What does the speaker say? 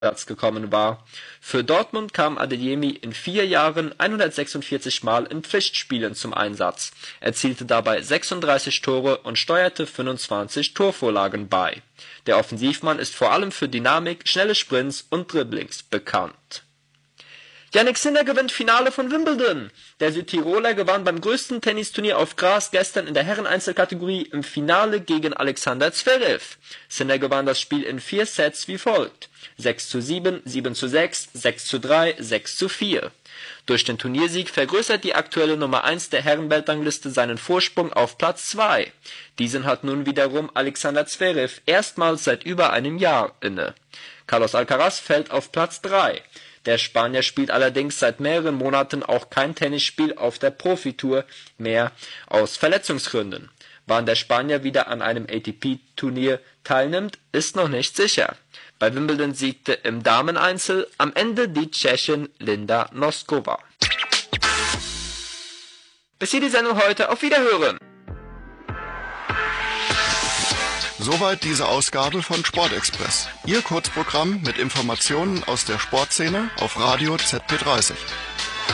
Einsatz gekommen war. Für Dortmund kam Adeyemi in 4 Jahren 146 Mal in Pflichtspielen zum Einsatz, erzielte dabei 36 Tore und steuerte 25 Torvorlagen bei. Der Offensivmann ist vor allem für Dynamik, schnelle Sprints und Dribblings bekannt. Jannik Sinner gewinnt Finale von Wimbledon. Der Südtiroler gewann beim größten Tennisturnier auf Gras gestern in der Herreneinzelkategorie im Finale gegen Alexander Zverev. Sinner gewann das Spiel in 4 Sets wie folgt: 6:7, 7:6, 6:3, 6:4. Durch den Turniersieg vergrößert die aktuelle Nummer 1 der Herrenweltrangliste seinen Vorsprung auf Platz 2. Diesen hat nun wiederum Alexander Zverev erstmals seit über einem Jahr inne. Carlos Alcaraz fällt auf Platz 3. Der Spanier spielt allerdings seit mehreren Monaten auch kein Tennisspiel auf der Profitour mehr aus Verletzungsgründen. Wann der Spanier wieder an einem ATP-Turnier teilnimmt, ist noch nicht sicher. Bei Wimbledon siegte im Dameneinzel am Ende die Tschechin Linda Noskova. Bis hier die Sendung heute. Auf Wiederhören! Soweit diese Ausgabe von Sportexpress. Ihr Kurzprogramm mit Informationen aus der Sportszene auf Radio ZP30.